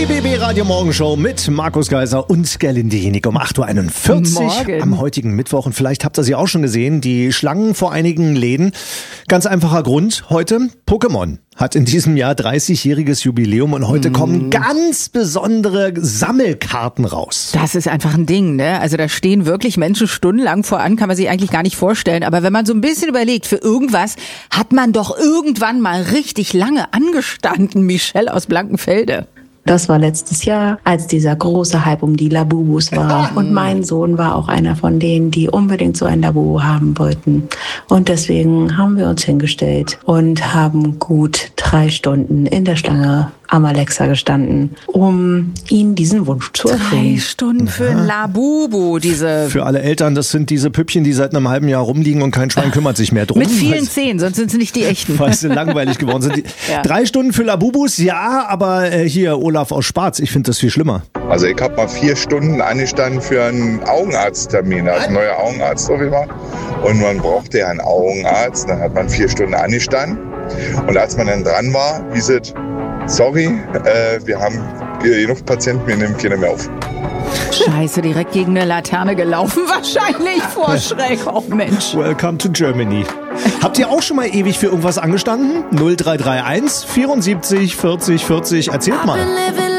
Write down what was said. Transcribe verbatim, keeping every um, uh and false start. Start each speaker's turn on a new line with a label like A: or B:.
A: B B Radio Morgenshow mit Markus Geiser und Gerlinde Jenig um acht Uhr einundvierzig
B: Morgen.
A: am heutigen Mittwoch. Und vielleicht habt ihr sie auch schon gesehen, die Schlangen vor einigen Läden. Ganz einfacher Grund heute, Pokémon hat in diesem Jahr dreißigjähriges Jubiläum und heute mm. kommen ganz besondere Sammelkarten raus.
B: Das ist einfach ein Ding, ne? Also da stehen wirklich Menschen stundenlang voran, kann man sich eigentlich gar nicht vorstellen. Aber wenn man so ein bisschen überlegt, für irgendwas hat man doch irgendwann mal richtig lange angestanden, Michelle aus Blankenfelde.
C: Das war letztes Jahr, als dieser große Hype um die Labubus war. Und mein Sohn war auch einer von denen, die unbedingt so ein Labubu haben wollten. Und deswegen haben wir uns hingestellt und haben gut drei Stunden in der Schlange am Alexa gestanden, um ihnen diesen Wunsch zu erfüllen.
B: Drei Stunden für ein Labubu, diese...
A: Für alle Eltern, das sind diese Püppchen, die seit einem halben Jahr rumliegen und kein Schwein kümmert sich mehr drum.
B: Mit vielen Zähnen, sonst sind sie nicht die echten.
A: Weil sie langweilig geworden sind.
B: Ja.
A: Drei Stunden für Labubus, ja, aber äh, hier Olaf aus Spaz, ich finde das viel schlimmer.
D: Also ich habe mal vier Stunden angestanden für einen Augenarzttermin, also ein neuer Augenarzt so wie war. Und man brauchte ja einen Augenarzt, dann hat man vier Stunden angestanden. Und als man dann dran war, hieß es, sorry, äh, wir haben genug Patienten, wir nehmen keine mehr auf.
B: Scheiße, direkt gegen eine Laterne gelaufen, wahrscheinlich vor Schreck. Oh Mensch.
A: Welcome to Germany. Habt ihr auch schon mal ewig für irgendwas angestanden? null drei drei eins vierundsiebzig vierzig vierzig, erzählt mal.